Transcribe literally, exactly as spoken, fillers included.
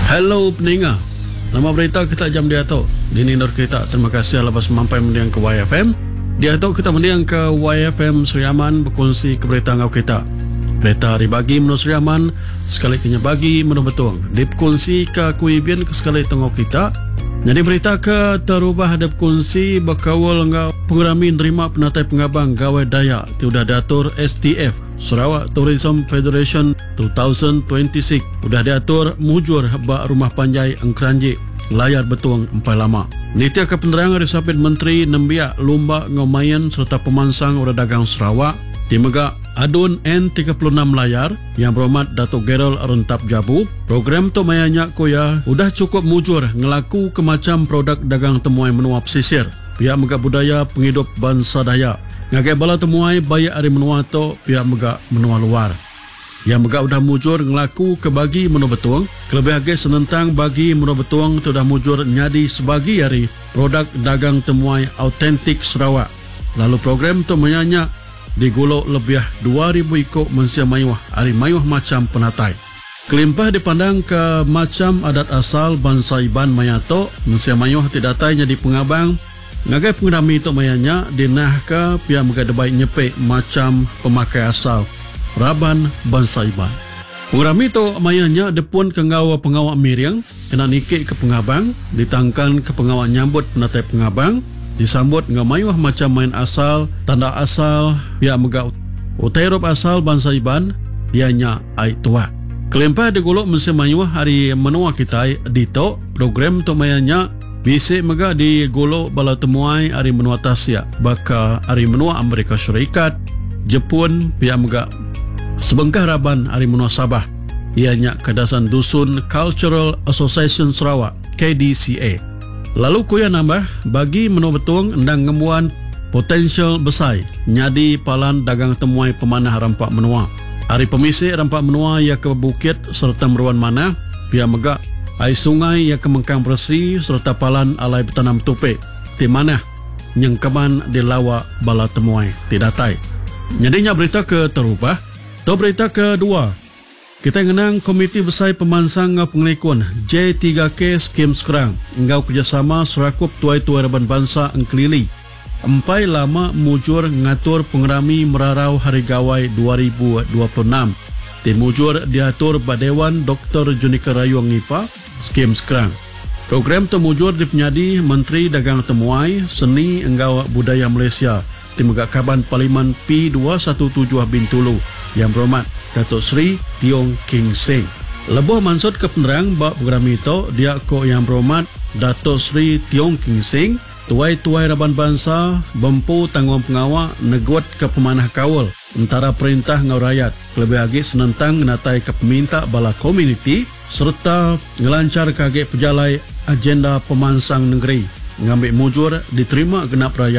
Hello pendengar. Nama berita kita jam dia tu. Dini Nur kita. Terima kasih lepas mampai mendiang ke Y F M. Dia tu kita mendiang ke Y F M Seri Aman berkongsi ke berita ngau kita. Berita hari bagi menurut Seri Aman, sekali kena bagi menurut betul. Dia berkongsi ke kuibian ke sekali tengok kita. Jadi berita ke terubah ada berkongsi berkawal ngau pengerami nerima penatai pengabang gawai Dayak tiudah diatur S T F Sarawak Tourism Federation dua ribu dua puluh enam sudah diatur mujur bak rumah panjai Engkeranjik layar betuang empai lama. Nitia ke penerangan Risapit Menteri Nembiak Lumba Ngomayan serta pemansang Ura Dagang Sarawak Timega adun N tiga puluh enam layar yang berhormat Datuk Gerald Aruntap Jabu. Program tu mayanyak koya udah cukup mujur ngelaku ke macam produk dagang temuai menua pesisir. Pihak Mega Budaya Penghidup Bangsa Dayak ngagai bala temuai bayak hari menua tu pihak Mega menua luar. Yang Mega udah mujur ngelaku ke bagi menua betuang. Kelebih lagi senentang bagi menua betuang tu dah mujur nyadi sebagi hari produk dagang temuai autentik Sarawak. Lalu program tu mayanyak digulok lebih dua ribu ikut mensia mayuh hari mayuh macam penatai. Kelimpah dipandang ke macam adat asal bangsa Iban Mayato mensia mayuh tidak datai jadi pengabang. Ngagai pengerami itu mayanya dinah ke pihak mengadebai nyepek macam pemakai asal Raban bangsa Iban. Pengerami itu mayanya depun ke ngawak pengawak miriang kena nikik ke pengabang ditangkan ke pengawak nyambut penatai pengabang disambut ngamayuh macam main asal tanda asal pihak mega utairop asal bangsa Iban dianya ai tua. Kelempah digulok mesin mayuh hari menua kita dito program tu mayanya bisi mega digulok bala temuai hari menua Tasya baka hari menua Amerika Syarikat Jepun pihak mega sebengkah Raban hari menua Sabah ianya kedasan Dusun Cultural Association Sarawak K D C A. Lalu kuya nambah bagi menua betung endang ngembuan potensial besar nyadi palan dagang temuai pemanah rampak menua. Hari pemisi rampak menua ia ke bukit serta meruan mana pihak megak ai sungai ia ke mengkang bersih serta palan alai bertanam tupik di mana nyengkeman di lawa bala temuai tidak tai. Nyadinya berita ke terubah. To berita kedua. Kita ngenang Komiti Besar Pemansang Pengelikun J tiga K Skim Sekerang engau kerjasama serakup tuai-tuai Raban Bangsa Engkelili empai lama mujur ngatur pengerami merarau hari gawai dua ribu dua puluh enam. Tim mujur diatur Badewan Doktor Junika Rayuang Nipa Skim Sekerang. Program temujur dipenyadi Menteri Dagang Temuai Seni Engau Budaya Malaysia Tim Kaban Parlimen P dua satu tujuh Bintulu yang berhormat Datuk Seri Tiong King Seng. Lebuh mansud ke penerang bak program itu dia ko yang berhormat Datuk Seri Tiong King Seng tuai-tuai Raban Bangsa bempu tanggung pengawal neguat ke pemanah kawal antara perintah ngau rakyat lebih lagi senentang natai ke peminta bala komuniti serta ngelancar kage pejalai agenda pemansang negeri ngambil mujur diterima genap raya